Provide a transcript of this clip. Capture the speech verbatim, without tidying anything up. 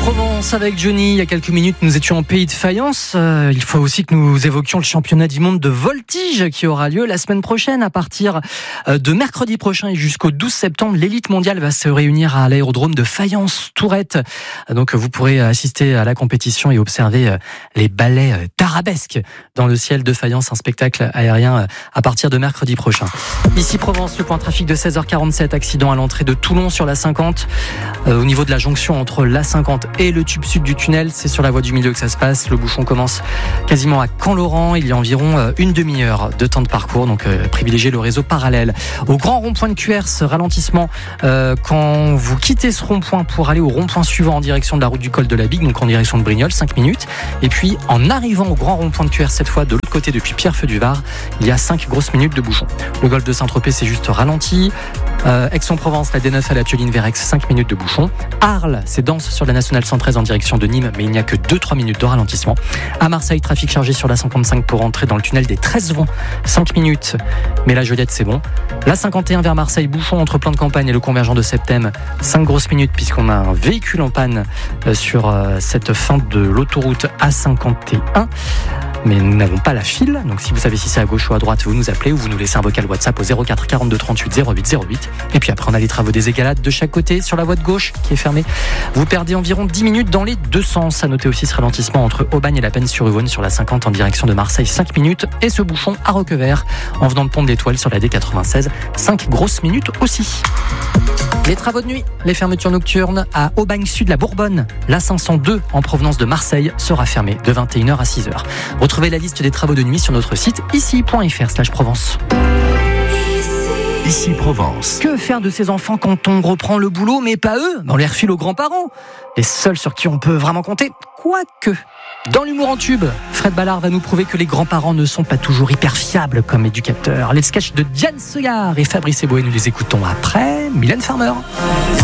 Provence avec Johnny. Il y a quelques minutes, nous étions en pays de faïence. Euh, il faut aussi que nous évoquions le championnat du monde de voltige qui aura lieu la semaine prochaine. À partir de mercredi prochain et jusqu'au douze septembre, l'élite mondiale va se réunir à l'aérodrome de Fayence-Tourette. Donc vous pourrez assister à la compétition et observer les ballets d'arabesque dans le ciel de Fayence, un spectacle aérien à partir de mercredi prochain. Ici Provence, le point trafic de seize heures quarante-sept, accident à l'entrée de Toulon sur la cinquante. Euh, au niveau de la jonction entre la cinquante et le tube sud du tunnel, c'est sur la voie du milieu que ça se passe. Le bouchon commence quasiment à Camp-Laurent. Il y a environ une demi-heure de temps de parcours, donc euh, privilégiez le réseau parallèle. Au grand rond-point de Cuers, ralentissement euh, quand vous quittez ce rond-point pour aller au rond-point suivant en direction de la route du col de la Bigue, donc en direction de Brignoles, cinq minutes. Et puis en arrivant au grand rond-point de Cuers, cette fois de l'autre côté depuis Pierrefeu-du-Var, il y a cinq grosses minutes de bouchon. Le golfe de Saint-Tropez, c'est juste ralenti. Euh, Aix-en-Provence, la D neuf à la Thioline vers Aix, cinq minutes de bouchon. Arles, c'est dense sur la nationale cent treize en direction de Nîmes, mais il n'y a que deux à trois minutes de ralentissement. À Marseille, trafic chargé sur la cinquante-cinq pour entrer dans le tunnel des treize vents, cinq minutes, mais la Joliette c'est bon. La cinquante et un vers Marseille, bouchon entre Plan de Campagne et le convergent de Septem, cinq grosses minutes puisqu'on a un véhicule en panne sur cette fin de l'autoroute A cinquante et un. Mais nous n'avons pas la file, donc si vous savez si c'est à gauche ou à droite, vous nous appelez ou vous nous laissez un vocal WhatsApp au zéro quatre quarante-deux trente-huit zéro huit zéro huit. Et puis après on a les travaux des égalades de chaque côté sur la voie de gauche qui est fermée. Vous perdez environ dix minutes dans les deux sens. À noter aussi ce ralentissement entre Aubagne et la Penne-sur-Yvonne sur la cinquante en direction de Marseille, cinq minutes. Et ce bouchon à Roquevert en venant de Pont de l'Étoile sur la D quatre-vingt-seize, cinq grosses minutes aussi. Les travaux de nuit, les fermetures nocturnes à Aubagne Sud, la Bourbonne, l'A cinq cent deux en provenance de Marseille sera fermée de vingt et une heures à six heures. Retrouvez la liste des travaux de nuit sur notre site ici point f r slash Provence. Ici Provence. Que faire de ces enfants quand on reprend le boulot, mais pas eux? On les refile aux grands-parents. Les seuls sur qui on peut vraiment compter. Quoique, dans l'humour en tube, Fred Ballard va nous prouver que les grands-parents ne sont pas toujours hyper fiables comme éducateurs. Les sketchs de Diane Segar et Fabrice Eboué, nous les écoutons après Mylène Farmer.